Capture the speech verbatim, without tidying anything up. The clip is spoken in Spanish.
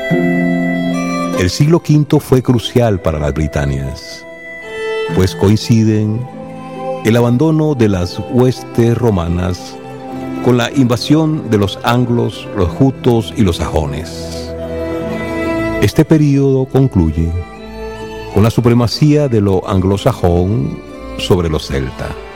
El siglo quinto fue crucial para las Britanias, pues coinciden el abandono de las huestes romanas con la invasión de los anglos, los jutos y los sajones. Este período concluye con la supremacía de lo anglosajón sobre los celtas.